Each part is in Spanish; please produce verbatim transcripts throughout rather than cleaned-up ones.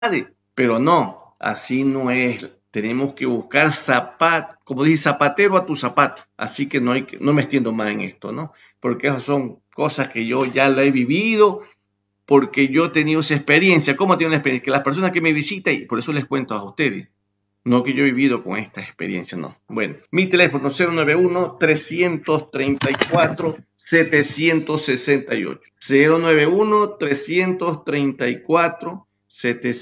pero no, así no es. Tenemos que buscar zapato, como dice, zapatero a tu zapato. Así que no, hay que, no me extiendo más en esto, ¿no? Porque esas son cosas que yo ya la he vivido, porque yo he tenido esa experiencia. ¿Cómo he tenido una experiencia? Que las personas que me visitan, y por eso les cuento a ustedes, no que yo he vivido con esta experiencia, no. Bueno, mi teléfono cero nueve uno, tres tres cuatro, siete seis ocho. cero nueve uno, tres tres cuatro, siete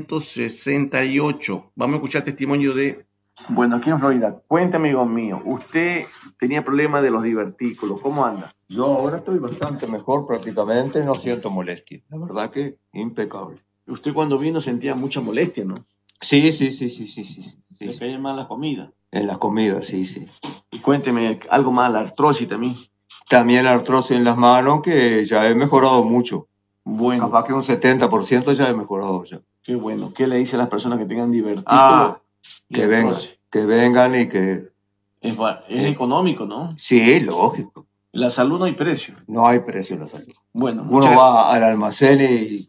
seis ocho. Vamos a escuchar testimonio de... Bueno, aquí en Florida, cuéntame, amigo mío, usted tenía problemas de los divertículos, ¿cómo anda? Yo ahora estoy bastante mejor prácticamente, no siento molestia. La verdad que impecable. Usted cuando vino sentía mucha molestia, ¿no? Sí, sí, sí, sí, sí, sí. sí. Le caía mal la comida. En las comidas, sí, sí. Y cuénteme algo más, la artrosis también. También la artrosis en las manos, que ya he mejorado mucho. Bueno. Capaz que un setenta por ciento ya he mejorado ya. Qué bueno. ¿Qué le dice a las personas que tengan divertículo? Ah, que vengan, que vengan y que... Es, es eh, económico, ¿no? Sí, lógico. La salud no hay precio. No hay precio en la salud. Bueno, uno va al almacén y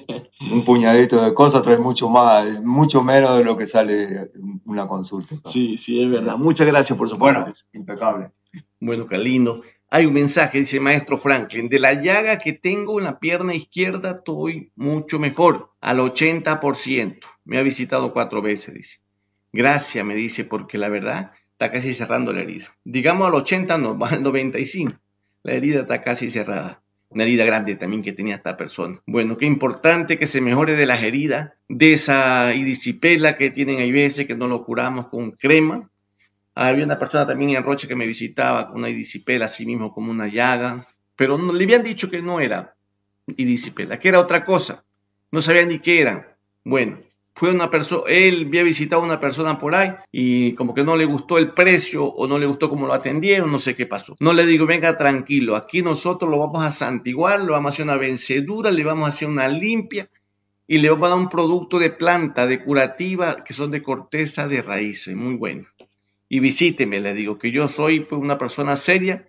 un puñadito de cosas trae mucho más, mucho menos de lo que sale una consulta. Sí, sí, es verdad. Muchas gracias por su parte. Bueno, impecable. Bueno, qué lindo. Hay un mensaje, dice Maestro Franklin, de la llaga que tengo en la pierna izquierda estoy mucho mejor, al ochenta por ciento. Me ha visitado cuatro veces, dice. Gracias, me dice, porque la verdad está casi cerrando la herida. Digamos al ochenta, no, va al noventa y cinco. La herida está casi cerrada. Una herida grande también que tenía esta persona. Bueno, qué importante que se mejore de las heridas, de esa idisipela que tienen hay veces que no lo curamos con crema. Había una persona también en Roche que me visitaba con una idisipela, así mismo como una llaga, pero no, le habían dicho que no era idisipela, que era otra cosa. No sabían ni qué era. Bueno, fue una persona, él había visitado a una persona por ahí y como que no le gustó el precio o no le gustó cómo lo atendieron, no sé qué pasó. No le digo, venga tranquilo, aquí nosotros lo vamos a santiguar, le vamos a hacer una vencedura, le vamos a hacer una limpia y le vamos a dar un producto de planta, de curativa, que son de corteza de raíces, muy bueno. Y visíteme, le digo, que yo soy pues, una persona seria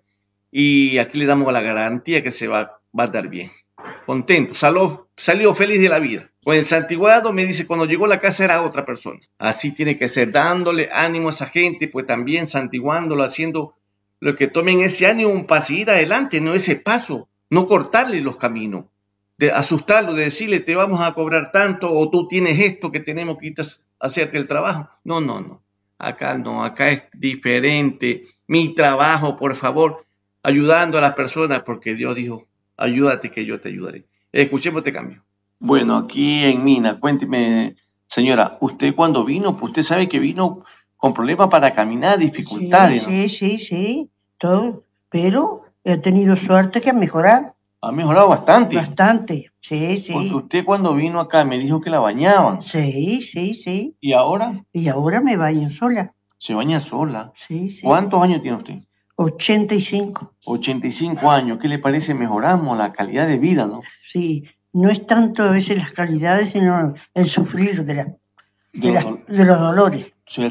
y aquí le damos la garantía que se va, va a dar bien. Contento, salió, salió feliz de la vida. Con el santiguado me dice, cuando llegó a la casa era otra persona. Así tiene que ser, dándole ánimo a esa gente, pues también santiguándolo, haciendo lo que tomen ese ánimo para seguir adelante, no ese paso, no cortarle los caminos, de asustarlo, de decirle, te vamos a cobrar tanto o tú tienes esto que tenemos que hacerte el trabajo. No, no, no. Acá no, acá es diferente. Mi trabajo, por favor, ayudando a las personas, porque Dios dijo, ayúdate que yo te ayudaré. Escuchemos este cambio. Bueno, aquí en Mina, cuénteme, señora, usted cuando vino, pues usted sabe que vino con problemas para caminar, dificultades. Sí, ¿no? sí, sí, sí, todo, pero he tenido suerte que ha mejorado. Ha mejorado bastante. Bastante, sí, sí. Porque usted cuando vino acá me dijo que la bañaban. Sí, sí, sí. ¿Y ahora? Y ahora me baño sola. ¿Se baña sola? Sí, sí. ¿Cuántos años tiene usted? ochenta y cinco. ochenta y cinco años. ¿Qué le parece? Mejoramos la calidad de vida, ¿no? Sí, no es tanto a veces las calidades, sino el sufrir de, la, de, de, la, de los dolores.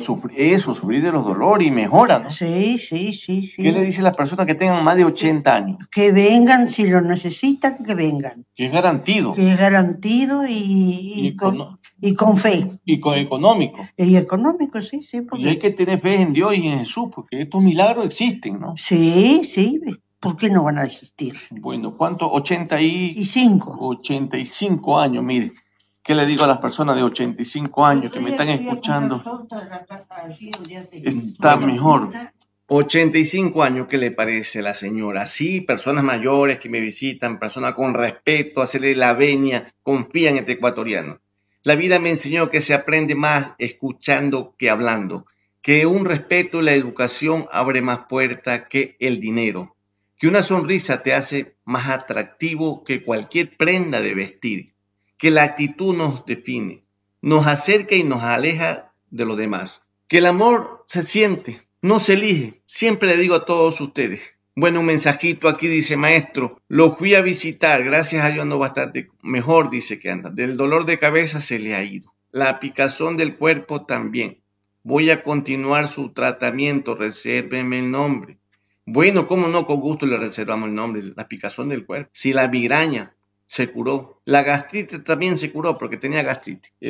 Eso, sufrir de los dolores y mejora, ¿no? Sí, sí, sí, sí. ¿Qué le dice a las personas que tengan más de ochenta años? Que vengan, si lo necesitan, que vengan. Que es garantido. Que es garantido y, y, y, con, y con fe. Y con económico. Y económico, sí, sí. Porque... Y hay que tener fe en Dios y en Jesús, porque estos milagros existen, ¿no? Sí, sí. ¿Por qué no van a existir? Bueno, ¿cuántos? ochenta y cinco. ochenta y cinco años, mire. ¿Qué le digo a las personas de ochenta y cinco años que me están escuchando? Está mejor. ochenta y cinco años, ¿qué le parece la señora? Sí, personas mayores que me visitan, personas con respeto, hacerle la venia, confían en este ecuatoriano. La vida me enseñó que se aprende más escuchando que hablando, que un respeto y la educación abre más puertas que el dinero, que una sonrisa te hace más atractivo que cualquier prenda de vestir, que la actitud nos define, nos acerca y nos aleja de los demás, que el amor se siente, no se elige. Siempre le digo a todos ustedes. Bueno, un mensajito aquí dice, maestro, lo fui a visitar, gracias a Dios ando bastante mejor, dice que anda. Del dolor de cabeza se le ha ido. La picazón del cuerpo también. Voy a continuar su tratamiento, resérveme el nombre. Bueno, cómo no, con gusto le reservamos el nombre, la picazón del cuerpo. Si la migraña, se curó. La gastritis también se curó porque tenía gastritis.